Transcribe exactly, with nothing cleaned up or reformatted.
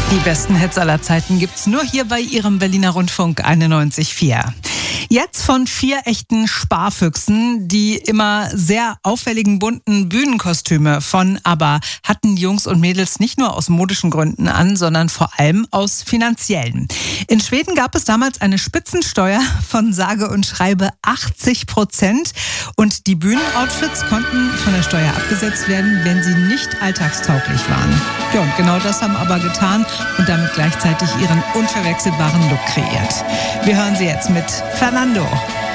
Die besten Hits aller Zeiten gibt's nur hier bei Ihrem Berliner Rundfunk einundneunzig Komma vier. Jetzt von vier echten Sparfüchsen, die immer sehr auffälligen bunten Bühnenkostüme von ABBA hatten Jungs und Mädels nicht nur aus modischen Gründen an, sondern vor allem aus finanziellen. In Schweden gab es damals eine Spitzensteuer von sage und schreibe achtzig Prozent und die Bühnenoutfits konnten von der Steuer abgesetzt werden, wenn sie nicht alltagstauglich waren. Ja, und genau das haben ABBA getan und damit gleichzeitig ihren unverwechselbaren Look kreiert. Wir hören sie jetzt mit Fernando.